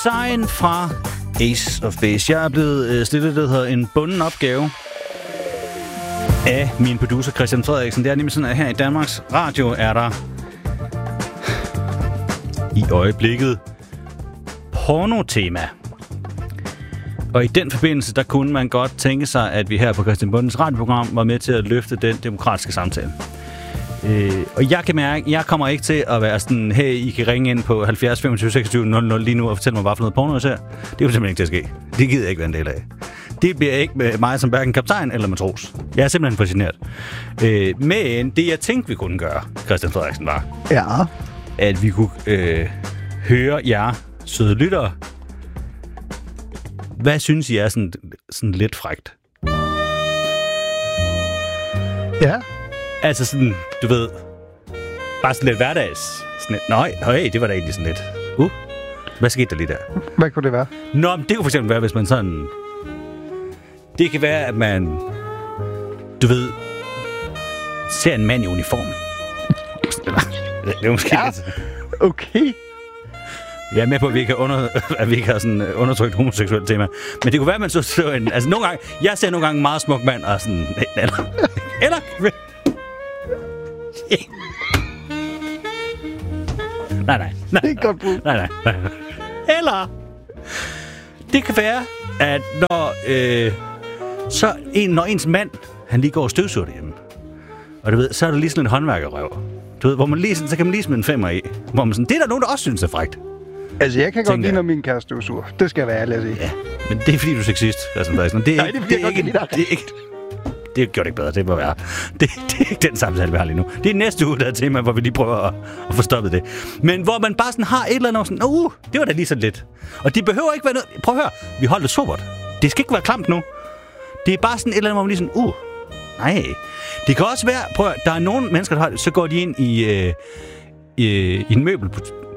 Design fra Ace of Base. Jeg er blevet stillet, det hedder en bunden opgave af min producer Christian Frederiksen. Det er nemlig sådan, at her i Danmarks Radio er der i øjeblikket pornotema. Og i den forbindelse, der kunne man godt tænke sig, at vi her på Christian Bundens radioprogram var med til at løfte den demokratiske samtale. Og jeg kan mærke, jeg kommer ikke til at være sådan, hey, I kan ringe ind på 70 25 26 00 lige nu og fortælle mig, hvad for noget porno jeg ser. Det er jo simpelthen ikke til at ske. Det gider jeg ikke være en del af. Det bliver ikke med mig som hverken kaptajn eller matros. Jeg er simpelthen fascineret. Men det, jeg tænkte, vi kunne gøre, Christian Frederiksen, var, at vi kunne høre jer, søde lyttere. Hvad synes I er sådan lidt frækt? Ja. Altså sådan, du ved, bare sådan lidt hverdags. Sådan lidt, nej, det var da egentlig sådan lidt. Hvad skete der lige der? Hvad kunne det være? Nå, men det kunne for eksempel være, hvis man sådan... Det kan være, at man, du ved, ser en mand i uniform. Det er måske lidt... Okay. Jeg er med på, at vi ikke har sådan undertrykt homoseksuelt tema. Men det kunne være, at man så en... Altså nogle gange... Jeg ser nogle gange en meget smuk mand og sådan... Eller... Nej. Det er godt brug. Nej. Eller... Det kan være, at når ens mand, han lige går og støvsuger derhjemme. Og du ved, så er der lige sådan en håndværkerrøv. Du ved, hvor man lige sådan, så kan man lige smide en 5'er i. Hvor man sådan, det er der nogen, der også synes er frækt. Altså, jeg kan godt lide, når min kæreste støvsuger. Det skal jeg være ærlig at sige. Ja, men det er fordi, du er sexist. Altså, det er ikke... Det gjorde det ikke bedre, det må være. Det er ikke den samtale, vi har lige nu. Det er næste uge, der er tema, hvor vi lige prøver at få stoppet det. Men hvor man bare sådan har et eller andet sådan, det var da lige så lidt. Og det behøver ikke være noget... Prøv at høre, vi holder det sobert. Det skal ikke være klamt nu. Det er bare sådan et eller andet, hvor man lige sådan, nej. Det kan også være, prøv at høre, der er nogle mennesker, der har det, så går de ind i en møbel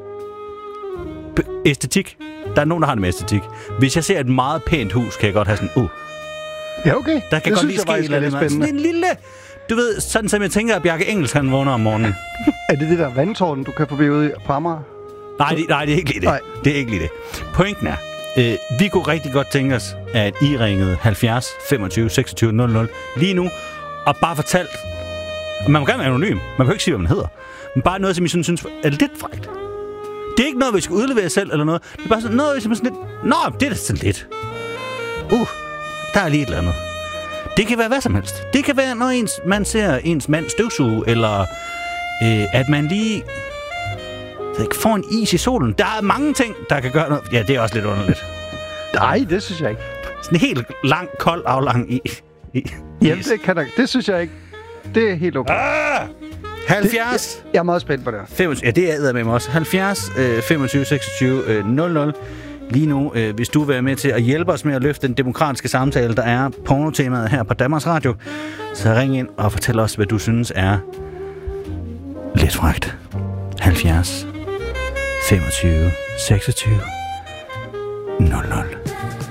æstetik. Der er nogen, der har det med æstetik. Hvis jeg ser et meget pænt hus, kan jeg godt have sådan, Ja, okay. Der kan det godt lige ske et eller andet. Sådan en lille... Du ved, sådan som jeg tænker, at Bjarke Engels, han vågner om morgenen. Er det der vandtårn, du kan forbi ude på Amager? Nej, det er ikke lige det. Nej. Det er ikke lige det. Pointen er, vi kunne rigtig godt tænke os, at I ringede 70 25 26 00 lige nu, og bare fortalt... Og man må gerne være anonym. Man kan jo ikke sige, hvad man hedder. Men bare noget, som I synes er lidt frækt. Det er ikke noget, vi skal udlevere selv eller noget. Det er bare sådan noget, som er sådan lidt... Nå, det er da sådan lidt. Der er lige et eller andet. Det kan være hvad som helst. Det kan være, når man ser ens mand støvsuge, eller at man lige får en is i solen. Der er mange ting, der kan gøre noget. Ja, det er også lidt underligt. Nej, det synes jeg ikke. Sådan en helt lang, kold, aflang Jamen, det synes jeg ikke. Det er helt okay. 70. Jeg er meget spændt på det. 25, ja, det er jeg med mig også. 70 25 26 00. Lige nu, hvis du vil være med til at hjælpe os med at løfte den demokratiske samtale, der er pornotemaet her på Danmarks Radio, så ring ind og fortæl os, hvad du synes er lidt frækt. 70 25 26 00.